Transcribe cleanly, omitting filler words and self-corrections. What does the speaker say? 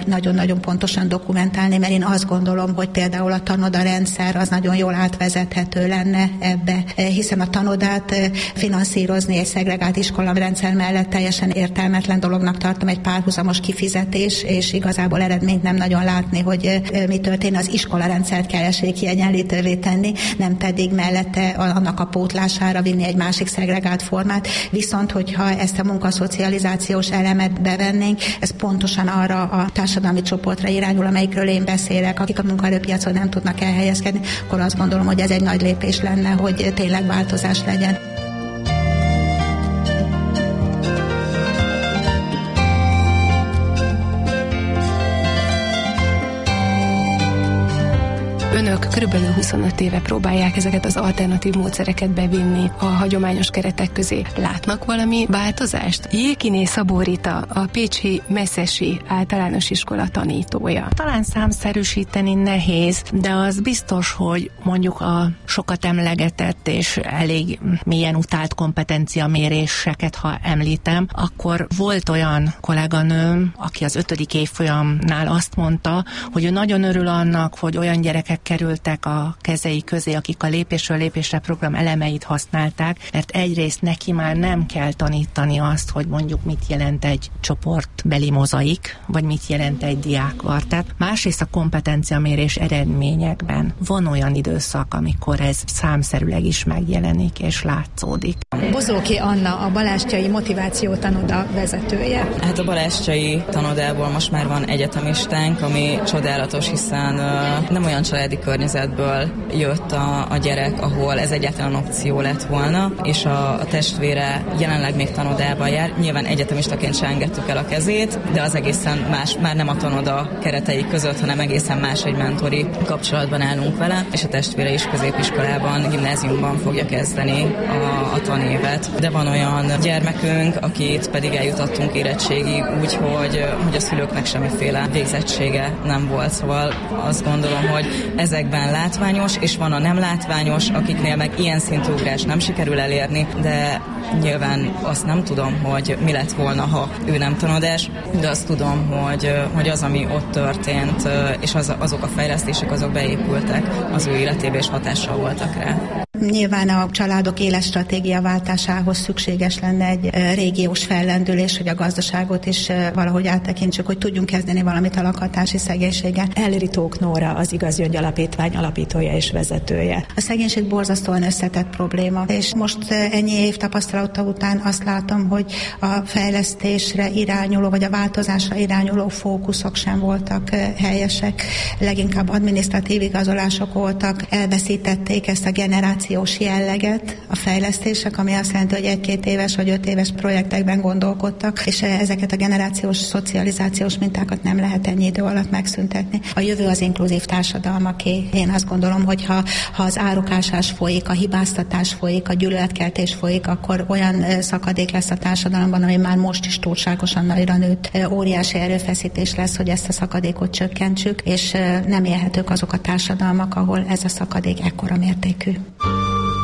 nagyon-nagyon pontosan dokumentálni, mert én azt gondolom, hogy például a tanodarendszer az nagyon jól átvezethető lenne ebbe, hiszen a tanodát finanszírozni egy szegregált iskolarendszer mellett teljesen értelmetlen dolognak tartom, egy párhuzamos kifizetés, és igazából eredményt nem nagyon látni, hogy mi történik. Az iskolarendszert kell esélykiegyenlítővé tenni, nem pedig mellette annak a pótlására vinni egy másik szegregált formát. Viszont, hogyha ezt a munkaszocializációs elemet bevennénk, ez pontosan arra a társadalmi csoportra irányul, amelyikről én beszélek, akik a munkaerőpiacon nem tudnak elhelyezkedni, akkor azt gondolom, hogy ez egy nagy lépés lenne, hogy tényleg változás legyen. Önök körülbelül 25 éve próbálják ezeket az alternatív módszereket bevinni a hagyományos keretek közé. Látnak valami változást? Jékiné Szabó Rita, a pécsi Messzesi általános iskola tanítója. Talán számszerűsíteni nehéz, de az biztos, hogy mondjuk a sokat emlegetett és elég mélyen utált kompetenciaméréseket, ha említem, akkor volt olyan kolléganőm, aki az 5. évfolyamnál azt mondta, hogy ő nagyon örül annak, hogy olyan gyerekek kerültek a kezei közé, akik a lépésről lépésre program elemeit használták, mert egyrészt neki már nem kell tanítani azt, hogy mondjuk mit jelent egy csoportbeli mozaik, vagy mit jelent egy diákkvartett. Másrészt a kompetenciamérés eredményekben van olyan időszak, amikor ez számszerűleg is megjelenik és látszódik. Bozóki Anna, a Balázs-tjai Motiváció Tanoda vezetője. Hát a Balázs-tjai tanodából most már van egyetemistánk, ami csodálatos, hiszen nem olyan családi környezetből jött a gyerek, ahol ez egyáltalán opció lett volna, és a testvére jelenleg még tanodában jár. Nyilván egyetemistaként se engedtük el a kezét, de az egészen más, már nem a tanoda keretei között, hanem egészen más egy mentori kapcsolatban állunk vele, és a testvére is középiskolában, gimnáziumban fogja kezdeni a tanévet. De van olyan gyermekünk, akit pedig eljutottunk érettségig, úgyhogy a szülőknek semmiféle végzettsége nem volt. Szóval azt gondolom, hogy ezekben látványos, és van a nem látványos, akiknél meg ilyen szintű ugrás nem sikerül elérni, de nyilván azt nem tudom, hogy mi lett volna, ha ő nem tanodás, de azt tudom, hogy az, ami ott történt, és azok a fejlesztések, azok beépültek az ő életébe, és hatással voltak rá. Nyilván a családok életstratégiaváltásához szükséges lenne egy régiós fellendülés, hogy a gazdaságot is valahogy áttekintsük, hogy tudjunk kezdeni valamit a lakhatási szegénységgel. Elleri Tóth Nóra, az Igaz Gyöngy Alapítvány alapítója és vezetője. A szegénység borzasztóan összetett probléma, és most ennyi év tapasztalata után azt látom, hogy a fejlesztésre irányuló, vagy a változásra irányuló fókuszok sem voltak helyesek. Leginkább adminisztratív igazolások voltak, elveszítették ezt a generációs jelleget a fejlesztések, ami azt jelenti, hogy 1-2 éves vagy 5 éves projektekben gondolkodtak, és ezeket a generációs szocializációs mintákat nem lehet ennyi idő alatt megszüntetni. A jövő az inkluzív társadalmaké. Én azt gondolom, hogy ha az árukásás folyik, a hibáztatás folyik, a gyűlöletkeltés folyik, akkor olyan szakadék lesz a társadalomban, ami már most is túlságosan nagyra nőtt. Óriási erőfeszítés lesz, hogy ezt a szakadékot csökkentsük, és nem élhetők azok a társadalmak, ahol ez a szakadék ekkora mértékű.